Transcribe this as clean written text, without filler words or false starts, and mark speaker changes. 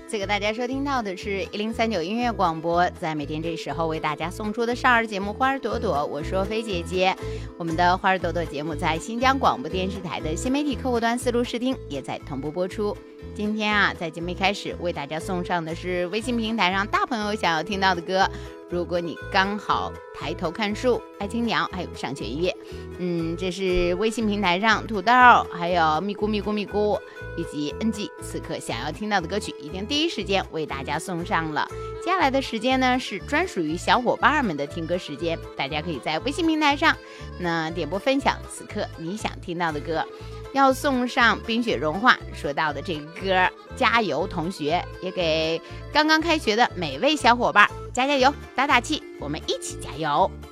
Speaker 1: 这个大家收听到的是1039音乐广播，在每天这时候为大家送出的少儿节目《花儿朵朵》，我是若飞姐姐。我们的《花儿朵朵》节目在新疆广播电视台的新媒体客户端4路试听也在同步播出。今天啊，在节目一开始为大家送上的是微信平台上大朋友想要听到的歌。如果你刚好抬头看树、爱听鸟，还有上学音乐，这是微信平台上土豆还有咪咕咪咕咪咕以及 NG 此刻想要听到的歌曲，已经第一时间为大家送上了。接下来的时间呢，是专属于小伙伴们的听歌时间，大家可以在微信平台上点播分享此刻你想听到的歌。要送上冰雪融化说到的这个歌，加油同学，也给刚刚开学的每位小伙伴加油打打气，我们一起加油。